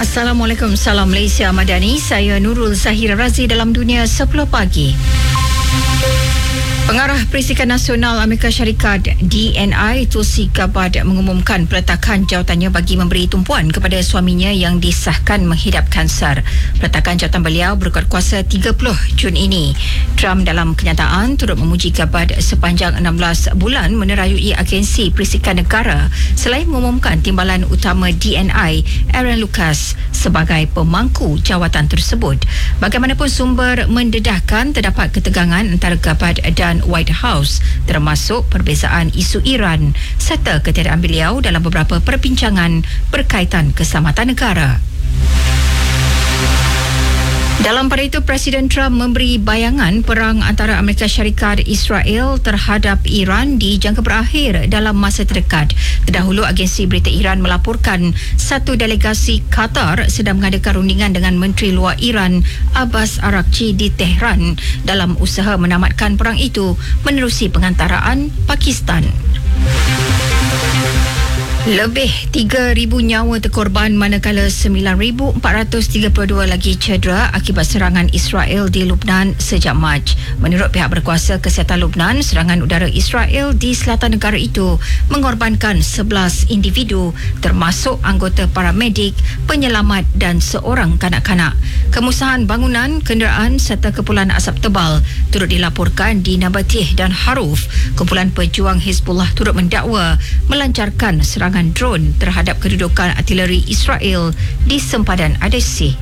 Assalamualaikum, salam Malaysia Madani. Saya Nurul Zahira Razi dalam Dunia 10 Pagi. Pengarah Perisikan Nasional Amerika Syarikat DNI Tulsi Gabbard mengumumkan peletakan jawatannya bagi memberi tumpuan kepada suaminya yang disahkan menghidap kanser. Peletakan jawatan beliau berkuat kuasa 30 Jun ini. Trump dalam kenyataan turut memuji Gabbard sepanjang 16 bulan menerayui agensi perisikan negara selain mengumumkan timbalan utama DNI Aaron Lucas sebagai pemangku jawatan tersebut. Bagaimanapun sumber mendedahkan terdapat ketegangan antara Gabbard dan White House termasuk perbezaan isu Iran serta ketiadaan beliau dalam beberapa perbincangan berkaitan keselamatan negara. Dalam pada itu, Presiden Trump memberi bayangan perang antara Amerika Syarikat Israel terhadap Iran di jangka berakhir dalam masa terdekat. Terdahulu, agensi berita Iran melaporkan satu delegasi Qatar sedang mengadakan rundingan dengan Menteri Luar Iran Abbas Araghchi di Tehran dalam usaha menamatkan perang itu menerusi pengantaraan Pakistan. Lebih 3,000 nyawa terkorban manakala 9,432 lagi cedera akibat serangan Israel di Lubnan sejak Mac. Menurut pihak berkuasa kesihatan Lubnan, serangan udara Israel di selatan negara itu mengorbankan 11 individu termasuk anggota paramedik, penyelamat dan seorang kanak-kanak. Kemusnahan bangunan, kenderaan serta kepulan asap tebal turut dilaporkan di Nabatih dan Haruf. Kumpulan pejuang Hizbullah turut mendakwa melancarkan serangan drone terhadap kedudukan artileri Israel di sempadan Adesi.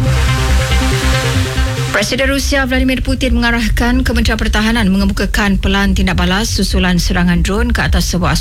Presiden Rusia Vladimir Putin mengarahkan Kementerian Pertahanan mengemukakan pelan tindak balas susulan serangan drone ke atas sebuah